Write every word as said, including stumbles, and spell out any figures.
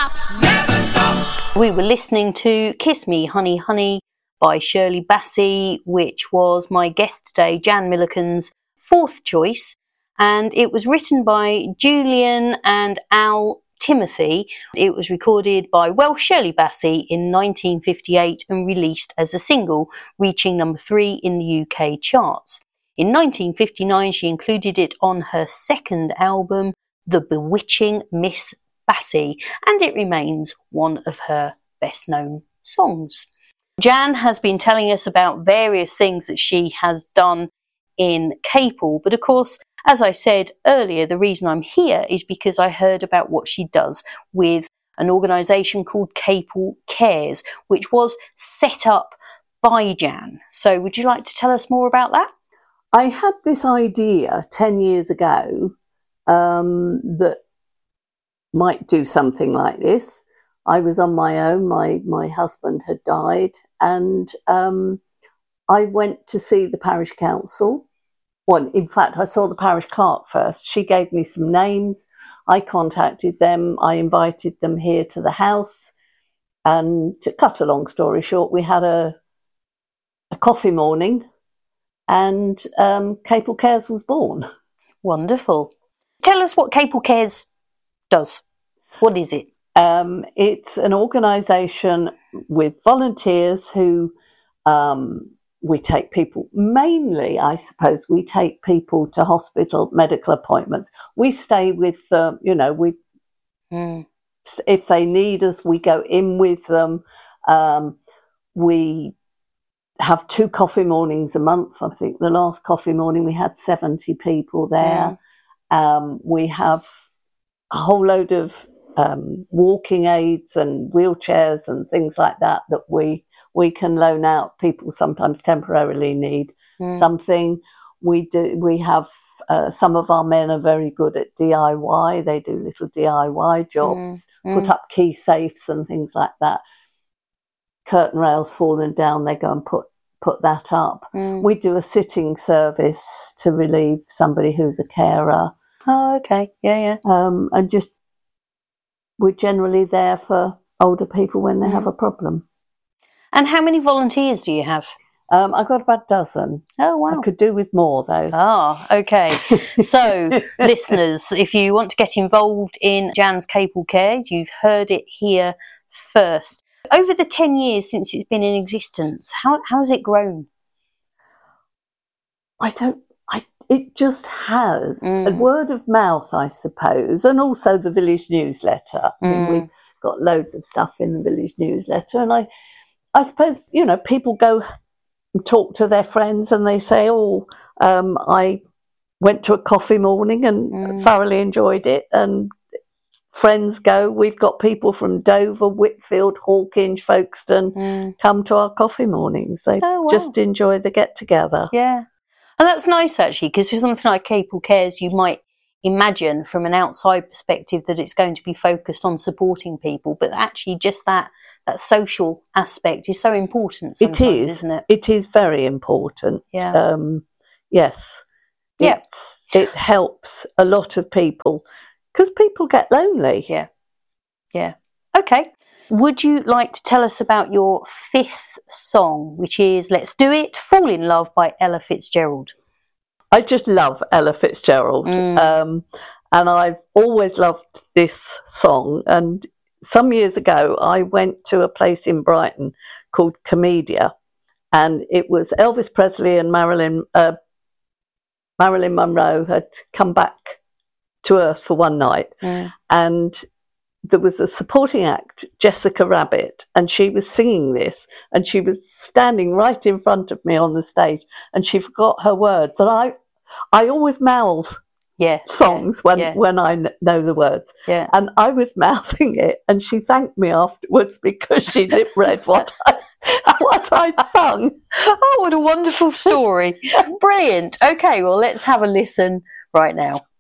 stop, never stop. We were listening to Kiss Me, Honey, Honey by Shirley Bassey, which was my guest today, Jan Millican's fourth choice. And it was written by Julian and Al Timothy. It was recorded by Welsh Shirley Bassey in nineteen fifty-eight and released as a single, reaching number three in the U K charts. In nineteen fifty-nine, she included it on her second album, The Bewitching Miss Bassey, and it remains one of her best-known songs. Jan has been telling us about various things that she has done in Capel, but of course, as I said earlier, the reason I'm here is because I heard about what she does with an organisation called Capel Cares, which was set up by Jan. So would you like to tell us more about that? I had this idea ten years ago um, that might do something like this. I was on my own. My, my husband had died, and um, I went to see the parish council. Well, in fact, I saw the parish clerk first. She gave me some names. I contacted them. I invited them here to the house. And to cut a long story short, we had a, a coffee morning, and um, Capel Cares was born. Wonderful. Tell us what Capel Cares does. What is it? Um, it's an organisation with volunteers who... Um, we take people, mainly, I suppose, we take people to hospital medical appointments. We stay with them, you know, we, mm. if they need us, we go in with them. Um, we have two coffee mornings a month. I think the last coffee morning we had seventy people there. Mm. Um, we have a whole load of um, walking aids and wheelchairs and things like that that we we can loan out. People sometimes temporarily need mm. something. We do. We have uh, some of our men are very good at D I Y. They do little D I Y jobs, mm. put mm. up key safes and things like that. Curtain rails falling down, they go and put put that up. Mm. We do a sitting service to relieve somebody who's a carer. Oh, okay, yeah, yeah. Um, and just we're generally there for older people when they mm. have a problem. And how many volunteers do you have? Um, I've got about a dozen. Oh, wow. I could do with more, though. Ah, okay. So, listeners, if you want to get involved in Jan's Capel Cares, you've heard it here first. Over the ten years since it's been in existence, how how has it grown? I don't... I. It just has. Mm. A word of mouth, I suppose, and also the village newsletter. Mm. I mean, we've got loads of stuff in the village newsletter, and I... I suppose, you know, people go and talk to their friends and they say, oh, um, I went to a coffee morning and mm. thoroughly enjoyed it. And friends go, we've got people from Dover, Whitfield, Hawkinge, Folkestone mm. come to our coffee mornings. They oh, wow. just enjoy the get-together. Yeah. And that's nice, actually, because for something like Capel Cares, you might imagine from an outside perspective that it's going to be focused on supporting people, but actually just that that social aspect is so important sometimes, it is, isn't it? It is very important. Yeah. Um, yes. Yeah. It's, it helps a lot of people because people get lonely. Yeah. Yeah. Okay. Would you like to tell us about your fifth song, which is Let's Do It, Fall in Love by Ella Fitzgerald? I just love Ella Fitzgerald. Mm. Um, and I've always loved this song. And some years ago, I went to a place in Brighton called Comedia, and it was Elvis Presley and Marilyn uh, Marilyn Monroe had come back to Earth for one night, mm. and there was a supporting act, Jessica Rabbit, and she was singing this, and she was standing right in front of me on the stage, and she forgot her words, and I, I always mouth. Yeah, songs yeah, when yeah. when I kn- know the words. Yeah. And I was mouthing it, and she thanked me afterwards because she lip read what I, what I'd sung. Oh, what a wonderful story. Brilliant. Okay, well, let's have a listen right now.